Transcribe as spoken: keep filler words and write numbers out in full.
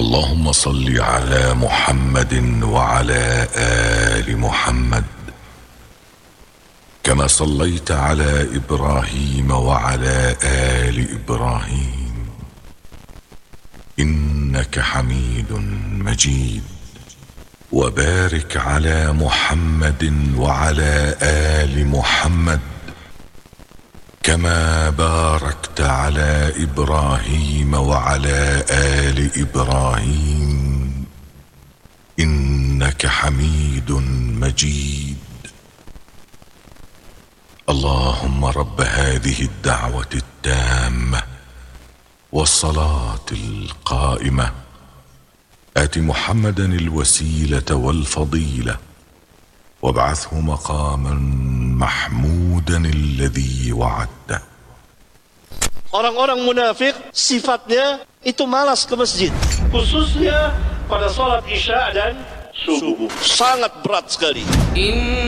اللهم صل على محمد وعلى آل محمد كما صليت على إبراهيم وعلى آل إبراهيم إنك حميد مجيد. وبارك على محمد وعلى آل محمد كما باركت على إبراهيم وعلى آل إبراهيم إنك حميد مجيد. اللهم رب هذه الدعوة التامة والصلاة القائمة آت محمدا الوسيلة والفضيلة وابعثه مقاما محمودا الذي وعدته. Orang-orang munafik sifatnya itu malas ke masjid, khususnya pada salat isya dan subuh. Sangat berat sekali.